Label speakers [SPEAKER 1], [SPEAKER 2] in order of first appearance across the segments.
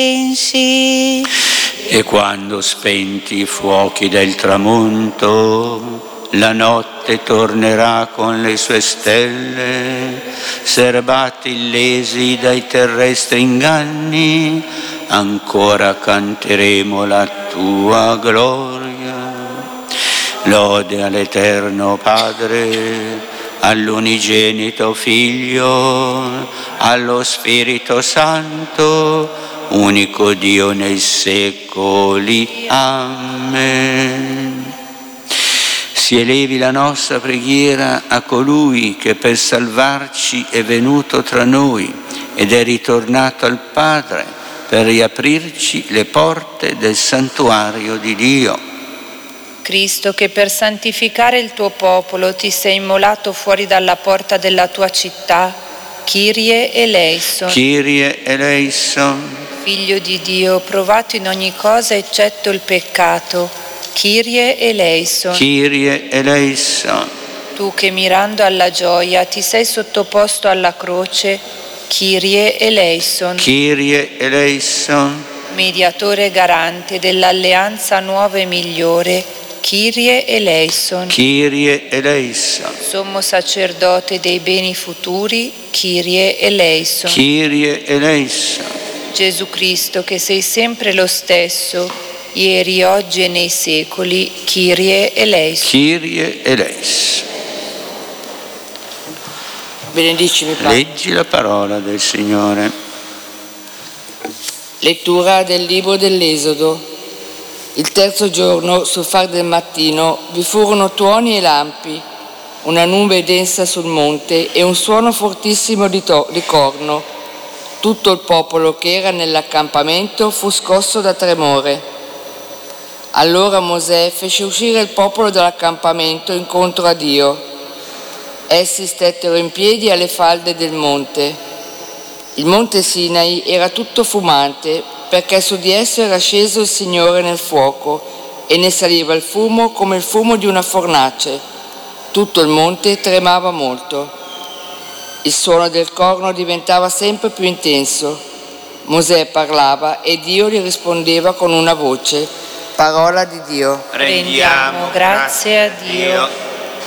[SPEAKER 1] E quando spenti i fuochi del tramonto, la notte tornerà con le sue stelle, serbati illesi dai terrestri inganni, ancora canteremo la tua gloria. Lode all'Eterno Padre, all'Unigenito Figlio, allo Spirito Santo, unico Dio nei secoli. Amen. Si elevi la nostra preghiera a colui che per salvarci è venuto tra noi ed è ritornato al Padre per riaprirci le porte del santuario di Dio.
[SPEAKER 2] Cristo, che per santificare il tuo popolo ti sei immolato fuori dalla porta della tua città, Kyrie eleison.
[SPEAKER 1] Kyrie eleison.
[SPEAKER 2] Figlio di Dio, provato in ogni cosa eccetto il peccato, Kyrie eleison.
[SPEAKER 1] Kyrie eleison.
[SPEAKER 2] Tu che mirando alla gioia ti sei sottoposto alla croce, Kyrie eleison.
[SPEAKER 1] Kyrie eleison.
[SPEAKER 2] Mediatore garante dell'alleanza nuova e migliore, Kyrie eleison.
[SPEAKER 1] Kyrie eleison.
[SPEAKER 2] Sommo sacerdote dei beni futuri, Kyrie eleison.
[SPEAKER 1] Kyrie eleison.
[SPEAKER 2] Gesù Cristo, che sei sempre lo stesso, ieri, oggi e nei secoli, Kyrie eleison.
[SPEAKER 1] Kyrie eleison.
[SPEAKER 3] Benedicimi, Padre.
[SPEAKER 1] Leggi la parola del Signore.
[SPEAKER 3] Lettura del libro dell'Esodo. Il terzo giorno, sul far del mattino, vi furono tuoni e lampi, una nube densa sul monte e un suono fortissimo di corno. Tutto il popolo che era nell'accampamento fu scosso da tremore. Allora Mosè fece uscire il popolo dall'accampamento incontro a Dio. Essi stettero in piedi alle falde del monte. Il monte Sinai era tutto fumante, perché su di esso era sceso il Signore nel fuoco, e ne saliva il fumo come il fumo di una fornace. Tutto il monte tremava molto. Il suono del corno diventava sempre più intenso. Mosè parlava e Dio gli rispondeva con una voce. Parola di Dio.
[SPEAKER 2] Rendiamo grazie a Dio.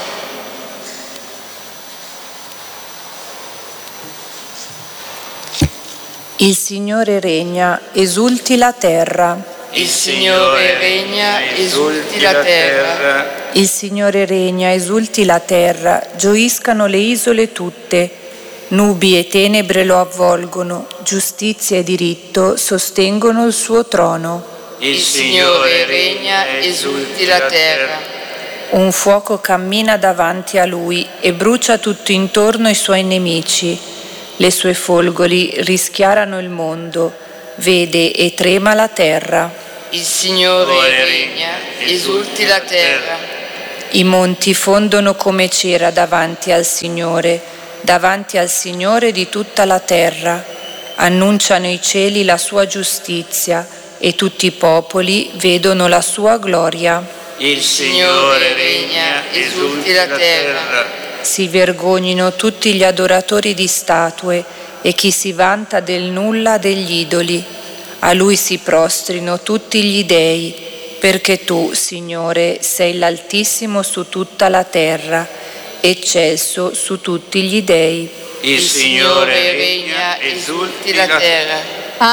[SPEAKER 2] Il Signore regna, esulti la terra.
[SPEAKER 3] Il Signore regna, esulti la terra.
[SPEAKER 2] Il Signore regna, esulti la terra, gioiscano le isole tutte. Nubi e tenebre lo avvolgono, giustizia e diritto sostengono il suo trono.
[SPEAKER 3] Il Signore regna, esulti la terra.
[SPEAKER 2] Un fuoco cammina davanti a lui e brucia tutto intorno i suoi nemici. Le sue folgoli rischiarano il mondo, vede e trema la terra.
[SPEAKER 3] Il Signore regna, esulti la terra.
[SPEAKER 2] I monti fondono come cera davanti al Signore di tutta la terra. Annunciano i cieli la sua giustizia e tutti i popoli vedono la sua gloria.
[SPEAKER 3] Il Signore regna, esulti la terra.
[SPEAKER 2] Si vergognino tutti gli adoratori di statue e chi si vanta del nulla degli idoli. A lui si prostrino tutti gli dei, perché tu, Signore, sei l'Altissimo su tutta la terra, eccelso su tutti gli dei.
[SPEAKER 3] Il Signore regna, esulti la terra.